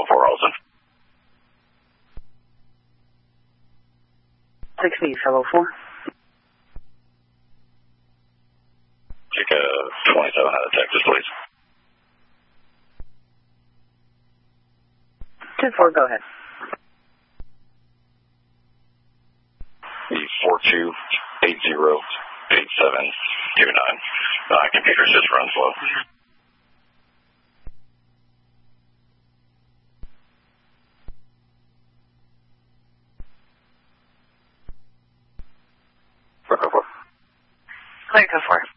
Alton. 6704. Take a 27 out of Texas, please. 2-4, go ahead. The 42808729. My computer's just run slow. Clear, go for it.